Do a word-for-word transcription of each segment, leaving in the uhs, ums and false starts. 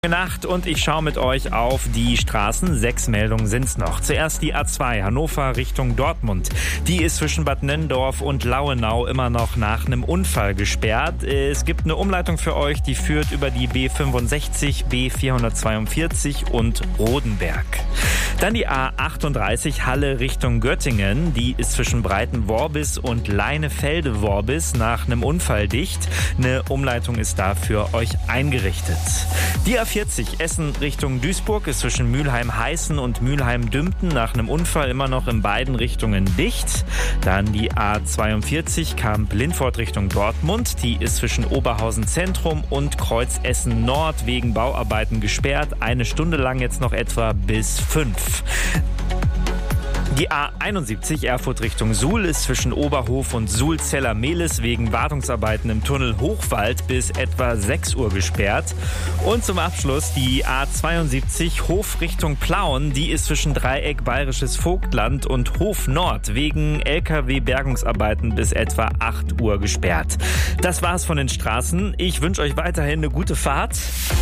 Nacht und ich schaue mit euch auf die Straßen. Sechs Meldungen sind's noch. Zuerst die A zwei Hannover Richtung Dortmund. Die ist zwischen Bad Nenndorf und Lauenau immer noch nach einem Unfall gesperrt. Es gibt eine Umleitung für euch, die führt über die B fünfundsechzig, B vierhundertzweiundvierzig und Rodenberg. Dann die A achtunddreißig Halle Richtung Göttingen. Die ist zwischen Breitenworbis und Leinefelde-Worbis nach einem Unfall dicht. Eine Umleitung ist da für euch eingerichtet. Die A vierzig Essen Richtung Duisburg ist zwischen Mülheim-Heißen und Mülheim-Dümpten nach einem Unfall immer noch in beiden Richtungen dicht. Dann die A zweiundvierzig Kamp-Lindfort Richtung Dortmund. Die ist zwischen Oberhausen Zentrum und Kreuz Essen Nord wegen Bauarbeiten gesperrt. Eine Stunde lang jetzt noch etwa bis fünf. Die A einundsiebzig Erfurt Richtung Suhl ist zwischen Oberhof und Suhl-Zeller-Mehlis wegen Wartungsarbeiten im Tunnel Hochwald bis etwa sechs Uhr gesperrt. Und zum Abschluss die A zweiundsiebzig Hof Richtung Plauen. Die ist zwischen Dreieck Bayerisches Vogtland und Hof Nord wegen L K W-Bergungsarbeiten bis etwa acht Uhr gesperrt. Das war's von den Straßen. Ich wünsche euch weiterhin eine gute Fahrt.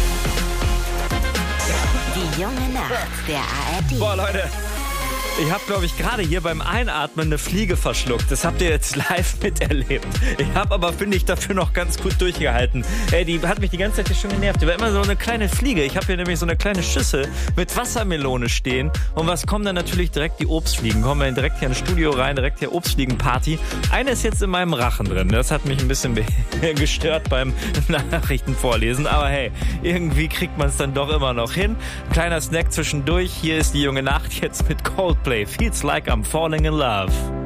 Die junge Nacht der A R D. Boah, Leute. Ich habe, glaube ich, gerade hier beim Einatmen eine Fliege verschluckt. Das habt ihr jetzt live miterlebt. Ich habe aber, finde ich, dafür noch ganz gut durchgehalten. Ey, die hat mich die ganze Zeit hier schon genervt. Die war immer so eine kleine Fliege. Ich habe hier nämlich so eine kleine Schüssel mit Wassermelone stehen. Und was kommen dann natürlich direkt die Obstfliegen? Kommen dann direkt hier ins Studio rein, direkt hier Obstfliegenparty. Eine ist jetzt in meinem Rachen drin. Das hat mich ein bisschen gestört beim Nachrichtenvorlesen. Aber hey, irgendwie kriegt man es dann doch immer noch hin. Kleiner Snack zwischendurch. Hier ist die junge Nacht jetzt mit Coldplay. Feels like I'm falling in love.